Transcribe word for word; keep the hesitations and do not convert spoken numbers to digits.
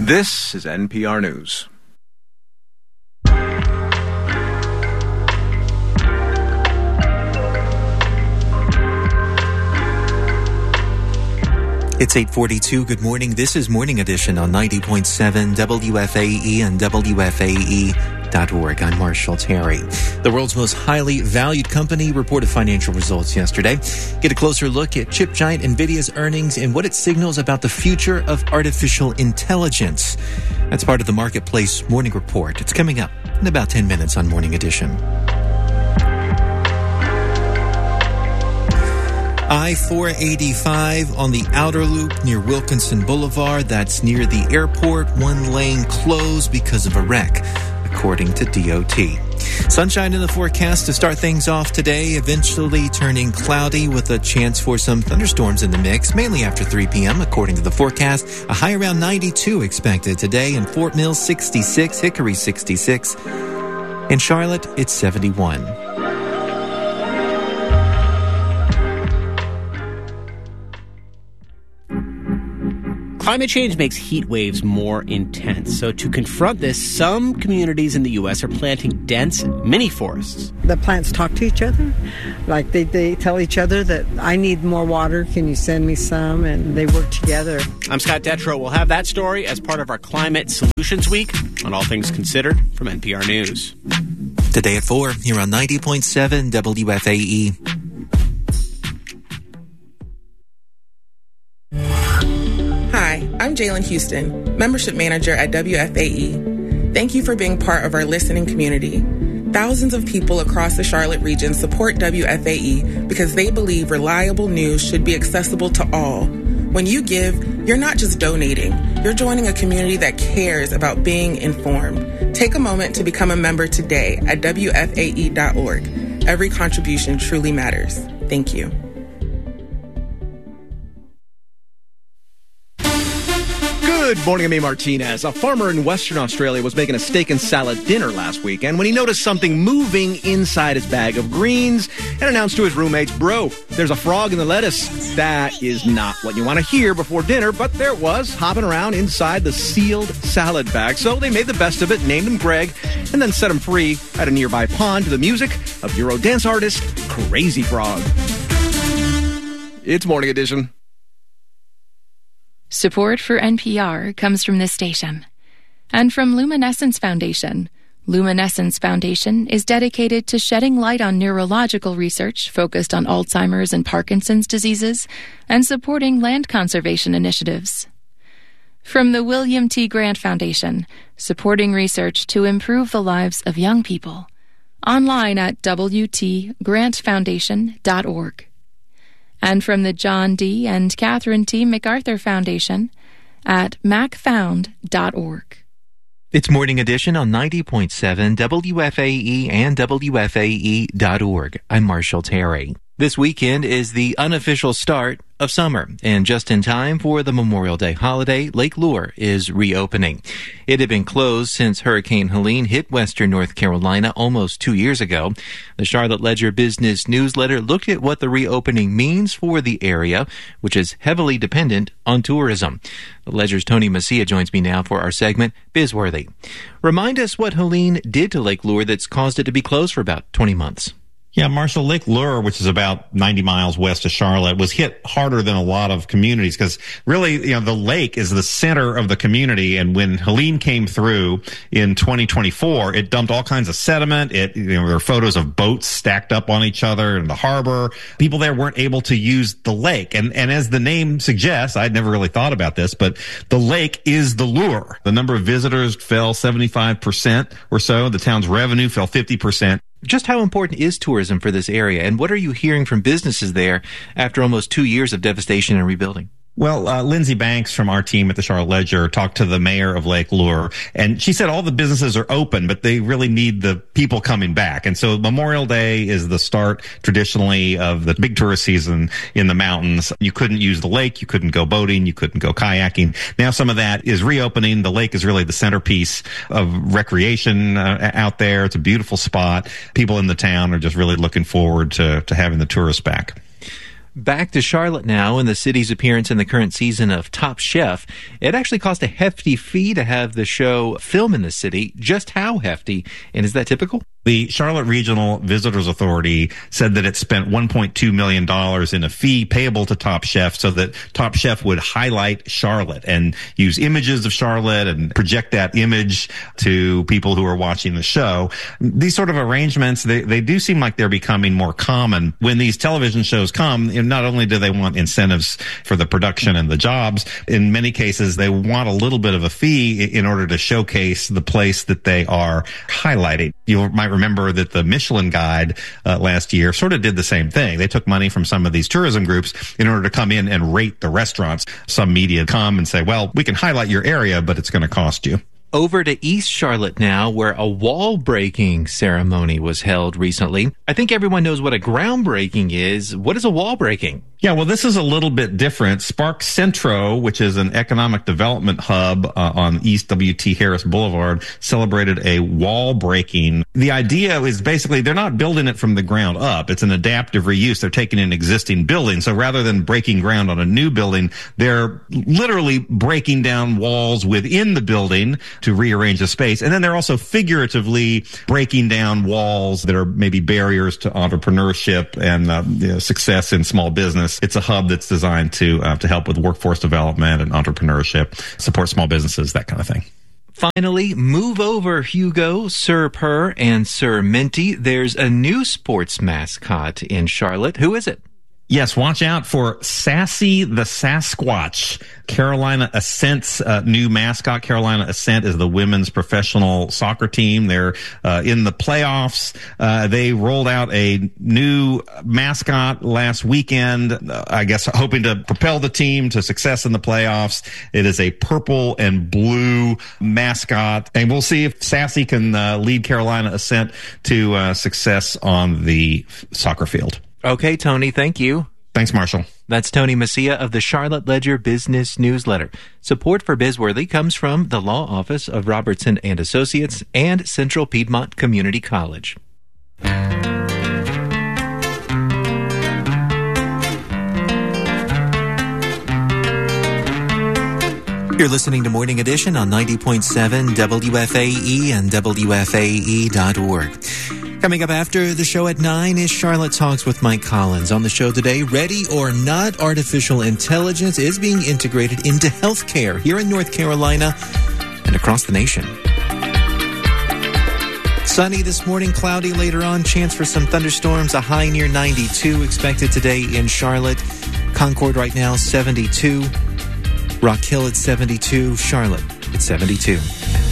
This is N P R News. It's eight forty-two. Good morning. This is Morning Edition on ninety point seven W F A E and W F A E dot org. I'm Marshall Terry. The world's most highly valued company reported financial results yesterday. Get a closer look at chip giant NVIDIA's earnings and what it signals about the future of artificial intelligence. That's part of the Marketplace Morning Report. It's coming up in about ten minutes on Morning Edition. I four eighty-five on the outer loop near Wilkinson Boulevard. That's near the airport. One lane closed because of a wreck, according to D O T. Sunshine in the forecast to start things off today, eventually turning cloudy with a chance for some thunderstorms in the mix, mainly after three p.m., according to the forecast. A high around ninety-two expected today, in Fort Mill sixty-six, Hickory sixty-six. In Charlotte, it's seventy-one. Climate change makes heat waves more intense. So to confront this, some communities in the U S are planting dense mini forests. The plants talk to each other. Like they, they tell each other that I need more water. Can you send me some? And they work together. I'm Scott Detrow. We'll have that story as part of our Climate Solutions Week on All Things Considered from N P R News. Today at four, here on ninety point seven W F A E. Hi, I'm Jalen Houston, Membership Manager at W F A E. Thank you for being part of our listening community. Thousands of people across the Charlotte region support W F A E because they believe reliable news should be accessible to all. When you give, you're not just donating, you're joining a community that cares about being informed. Take a moment to become a member today at W F A E dot org. Every contribution truly matters. Thank you. Good morning, I'm A. Martinez. A farmer in Western Australia was making a steak and salad dinner last weekend when he noticed something moving inside his bag of greens and announced to his roommates, "Bro, there's a frog in the lettuce." That is not what you want to hear before dinner, but there it was, hopping around inside the sealed salad bag. So they made the best of it, named him Greg, and then set him free at a nearby pond to the music of Euro dance artist Crazy Frog. It's Morning Edition. Support for N P R comes from this station and from Luminescence Foundation. Luminescence Foundation is dedicated to shedding light on neurological research focused on Alzheimer's and Parkinson's diseases and supporting land conservation initiatives. From the William T. Grant Foundation, supporting research to improve the lives of young people. Online at W T grant foundation dot org. And from the John D. and Catherine T. MacArthur Foundation at mac found dot org. It's Morning Edition on ninety point seven W F A E and W F A E dot org. I'm Marshall Terry. This weekend is the unofficial start of summer, and just in time for the Memorial Day holiday, Lake Lure is reopening. It had been closed since Hurricane Helene hit western North Carolina almost two years ago. The Charlotte Ledger Business Newsletter looked at what the reopening means for the area, which is heavily dependent on tourism. The Ledger's Tony Macia joins me now for our segment, Bizworthy. Remind us what Helene did to Lake Lure that's caused it to be closed for about twenty months. Yeah, Marshall, Lake Lure, which is about ninety miles west of Charlotte, was hit harder than a lot of communities because really, you know, the lake is the center of the community. And when Helene came through in twenty twenty-four, it dumped all kinds of sediment. It, you know, there were photos of boats stacked up on each other in the harbor. People there weren't able to use the lake. And, and as the name suggests, I'd never really thought about this, but the lake is the lure. The number of visitors fell seventy-five percent or so. The town's revenue fell fifty percent. Just how important is tourism for this area, and what are you hearing from businesses there after almost two years of devastation and rebuilding? Well, uh, Lindsay Banks from our team at the Charlotte Ledger talked to the mayor of Lake Lure, and she said all the businesses are open, but they really need the people coming back. And so Memorial Day is the start traditionally of the big tourist season in the mountains. You couldn't use the lake, you couldn't go boating, you couldn't go kayaking. Now some of that is reopening. The lake is really the centerpiece of recreation uh, out there. It's a beautiful spot. People in the town are just really looking forward to, to having the tourists back. Back to Charlotte now, and the city's appearance in the current season of Top Chef. It actually cost a hefty fee to have the show film in the city. Just how hefty, and is that typical? The Charlotte Regional Visitors Authority said that it spent one point two million dollars in a fee payable to Top Chef so that Top Chef would highlight Charlotte and use images of Charlotte and project that image to people who are watching the show. These sort of arrangements, they, they do seem like they're becoming more common. When these television shows come, you know, not only do they want incentives for the production and the jobs, in many cases, they want a little bit of a fee in order to showcase the place that they are highlighting. You might remember that the Michelin Guide uh, last year sort of did the same thing. They took money from some of these tourism groups in order to come in and rate the restaurants. Some media come and say, well, we can highlight your area, but it's going to cost you. Over to East Charlotte now, where a wall-breaking ceremony was held recently. I think everyone knows what a groundbreaking is. What is a wall breaking? Yeah, well, this is a little bit different. Spark Centro, which is an economic development hub uh, on East W T Harris Boulevard, celebrated a wall breaking. The idea is basically they're not building it from the ground up. It's an adaptive reuse. They're taking an existing building. So rather than breaking ground on a new building, they're literally breaking down walls within the building to rearrange the space. And then they're also figuratively breaking down walls that are maybe barriers to entrepreneurship and uh, you know, success in small business. It's a hub that's designed to uh, to help with workforce development and entrepreneurship, support small businesses, that kind of thing. Finally, move over, Hugo, Sir Purr, and Sir Minty. There's a new sports mascot in Charlotte. Who is it? Yes, watch out for Sassy the Sasquatch. Carolina Ascent's uh, new mascot. Carolina Ascent is the women's professional soccer team. They're uh, in the playoffs. Uh, they rolled out a new mascot last weekend, uh, I guess hoping to propel the team to success in the playoffs. It is a purple and blue mascot, and we'll see if Sassy can uh, lead Carolina Ascent to uh, success on the soccer field. Okay, Tony, thank you. Thanks, Marshall. That's Tony Messia of the Charlotte Ledger Business Newsletter. Support for Bizworthy comes from the Law Office of Robertson and Associates and Central Piedmont Community College. You're listening to Morning Edition on ninety point seven W F A E and W F A E dot org. Coming up after the show at nine is Charlotte Talks with Mike Collins. On the show today, ready or not, artificial intelligence is being integrated into healthcare here in North Carolina and across the nation. Sunny this morning, cloudy later on, chance for some thunderstorms, a high near ninety-two expected today in Charlotte. Concord right now, seventy-two. Rock Hill at seventy-two. Charlotte at seventy-two.